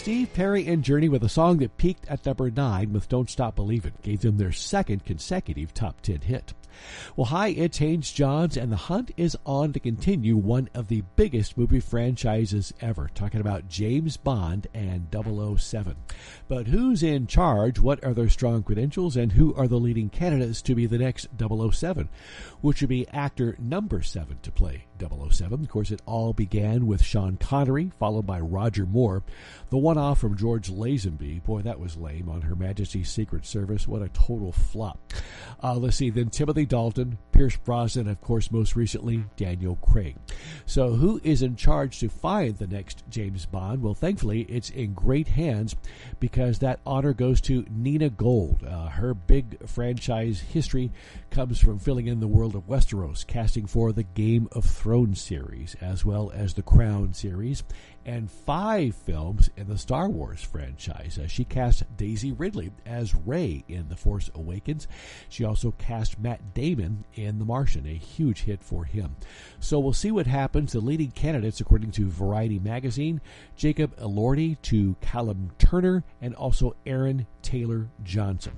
Steve Perry and Journey with a song that peaked at number 9 with Don't Stop Believin', gave them their second consecutive top 10 hit. Well, hi, it's Haynes Johns, and the hunt is on to continue one of the biggest movie franchises ever, talking about James Bond and 007. But who's in charge, what are their strong credentials, and who are the leading candidates to be the next 007, which would be actor number 7 to play 007. Of course, it all began with Sean Connery, followed by Roger Moore. The one-off from George Lazenby, boy, that was lame, on Her Majesty's Secret Service. What a total flop. Let's see, then Timothy Dalton, Pierce Brosnan, of course, most recently, Daniel Craig. So who is in charge to find the next James Bond? Well, thankfully, it's in great hands because that honor goes to Nina Gold. Her big franchise history comes from filling in the world of Westeros, casting for the Game of Thrones series, as well as the Crown series, and 5 films in the Star Wars franchise. She cast Daisy Ridley as Rey in The Force Awakens. She also cast Matt Damon in The Martian, a huge hit for him. So we'll see what happens. The leading candidates, according to Variety magazine, Jacob Elordi to Callum Turner, and also Aaron Taylor Johnson.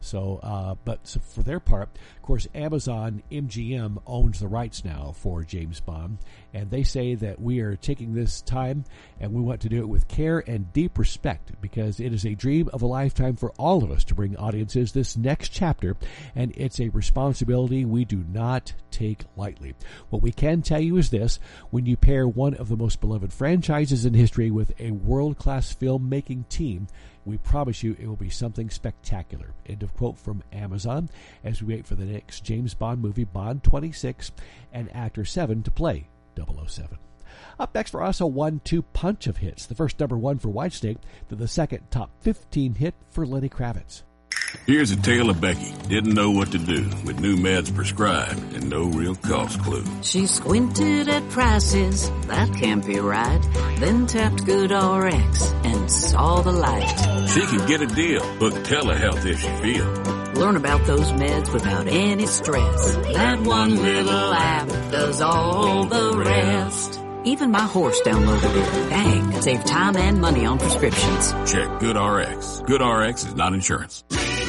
So, but for their part, of course, Amazon MGM owns the rights now for James Bond, and they say that we are taking this time and we want to do it with care and deep respect because it is a dream of a lifetime for all of us to bring audiences this next chapter, and it's a responsibility we do not take lightly. What we can tell you is this: when you pair one of the most beloved franchises in history with a world-class filmmaking team, we promise you it will be something spectacular. End of quote from Amazon as we wait for the next James Bond movie, Bond 26, and actor 7 to play 007. Up next for us, a 1-2 punch of hits. The first number 1 for Whitesnake, then the second top 15 hit for Lenny Kravitz. Here's a tale of Becky. Didn't know what to do with new meds prescribed and no real cost clue. She squinted at prices, that can't be right. Then tapped GoodRx and saw the light. She could get a deal, book telehealth if she feels. Learn about those meds without any stress. That one little app does all the rest. Even my horse downloaded it. Dang, save time and money on prescriptions. Check GoodRx. GoodRx is not insurance.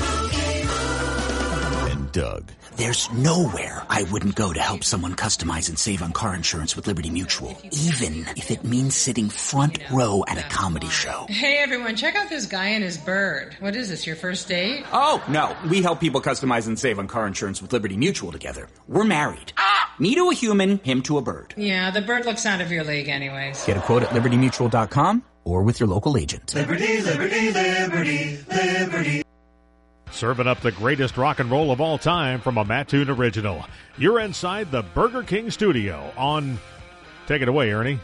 And Doug. There's nowhere I wouldn't go to help someone customize and save on car insurance with Liberty Mutual, even if it means sitting front row at a comedy show. Hey everyone, check out this guy and his bird. What is this, your first date? Oh, no. We help people customize and save on car insurance with Liberty Mutual together. We're married. Me to a human, him to a bird. Yeah, the bird looks out of your league anyways. Get a quote at LibertyMutual.com or with your local agent. Liberty, liberty, liberty, liberty. Serving up the greatest rock and roll of all time from a Mattoon original. You're inside the Burger King studio on... Take it away, Ernie.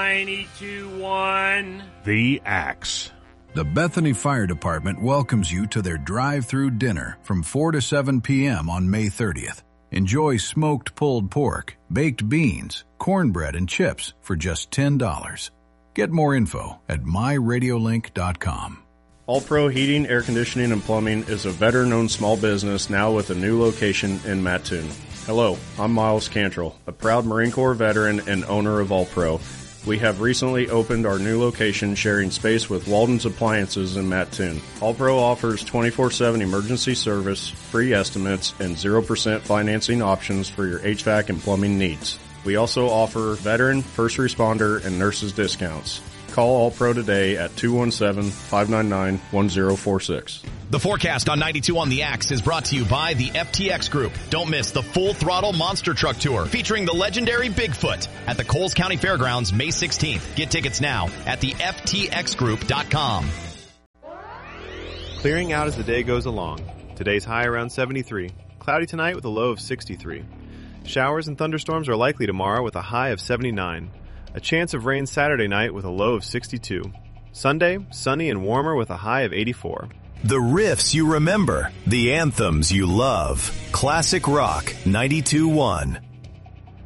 92.1 The Axe. The Bethany Fire Department welcomes you to their drive-through dinner from 4 to 7 p.m. on May 30th. Enjoy smoked pulled pork, baked beans, cornbread, and chips for just $10. Get more info at myradiolink.com. All Pro Heating, Air Conditioning, and Plumbing is a veteran-owned small business now with a new location in Mattoon. Hello, I'm Miles Cantrell, a proud Marine Corps veteran and owner of All Pro. We have recently opened our new location sharing space with Walden's Appliances in Mattoon. All Pro offers 24/7 emergency service, free estimates, and 0% financing options for your HVAC and plumbing needs. We also offer veteran, first responder, and nurses discounts. Call All Pro today at 217-599-1046. The forecast on 92 on the Axe is brought to you by the FTX Group. Don't miss the Full Throttle Monster Truck Tour featuring the legendary Bigfoot at the Coles County Fairgrounds May 16th. Get tickets now at the FTXgroup.com. Clearing out as the day goes along. Today's high around 73. Cloudy tonight with a low of 63. Showers and thunderstorms are likely tomorrow with a high of 79. A chance of rain Saturday night with a low of 62. Sunday, sunny and warmer with a high of 84. The riffs you remember, the anthems you love. Classic Rock 92.1.